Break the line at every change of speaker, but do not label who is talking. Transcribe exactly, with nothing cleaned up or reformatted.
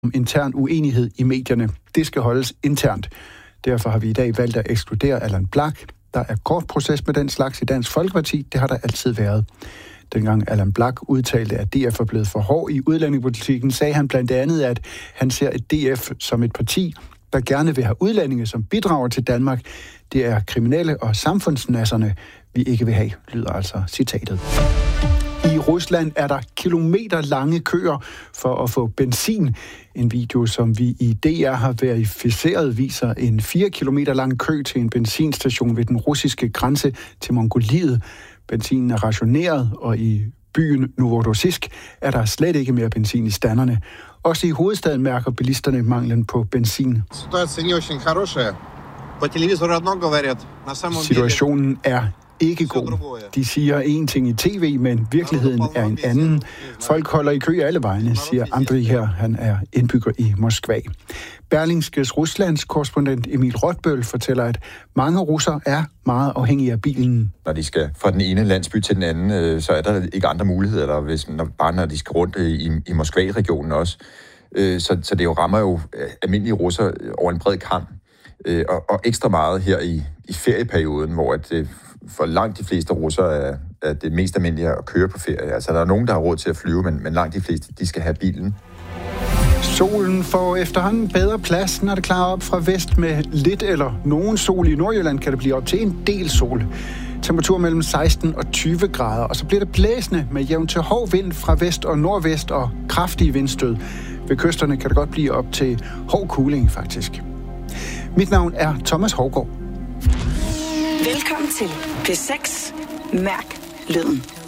om intern uenighed i medierne. Det skal holdes internt. Derfor har vi i dag valgt at ekskludere Allan Blak. Der er kort proces med den slags i Dansk Folkeparti. Det har der altid været. Dengang Allan Blak udtalte, at D F er blevet for hård i udlændingepolitikken, sagde han blandt andet, at han ser et D F som et parti, der gerne vil have udlændinge, som bidrager til Danmark. Det er kriminelle og samfundsnasserne, vi ikke vil have, lyder altså citatet. I Rusland er der kilometerlange køer for at få benzin. En video, som vi i D R har verificeret, viser en fire kilometer lang kø til en benzinstation ved den russiske grænse til Mongoliet. Benzinen er rationeret, og i byen Novorossiysk er der slet ikke mere benzin i standerne. Også i hovedstaden mærker bilisterne manglen på benzin. Situationen er ikke god. De siger én ting i tv, men virkeligheden er en anden. Folk holder i kø alle vegne, siger Andriy her. Han er indbygger i Moskva. Berlingskes Ruslands korrespondent Emil Rotbøl fortæller, at mange russere er meget afhængige af bilen.
Når de skal fra den ene landsby til den anden, så er der ikke andre muligheder, eller hvis, når, bare når de skal rundt i, i Moskva-regionen også. Så, så det jo rammer jo almindelige russere over en bred kam. Og, og ekstra meget her i, i ferieperioden, hvor at, for langt de fleste russere er, er det mest almindelige at køre på ferie. Altså, der er nogen, der har råd til at flyve, men, men langt de fleste, de skal have bilen.
Solen får efterhånden bedre plads, når det klarer op fra vest med lidt eller nogen sol. I Nordjylland kan det blive op til en del sol. Temperatur mellem seksten og tyve grader, og så bliver det blæsende med jævn til hård vind fra vest og nordvest og kraftige vindstød. Ved kysterne kan det godt blive op til hård kuling, faktisk. Mit navn er Thomas Hougaard.
Velkommen til P seks. Mærk lyden.